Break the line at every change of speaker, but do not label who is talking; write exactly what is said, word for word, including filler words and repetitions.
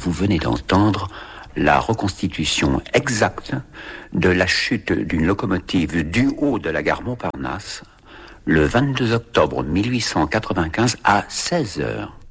vous venez d'entendre la reconstitution exacte de la chute d'une locomotive du haut de la gare Montparnasse le vingt-deux octobre mille huit cent quatre-vingt-quinze à seize heures.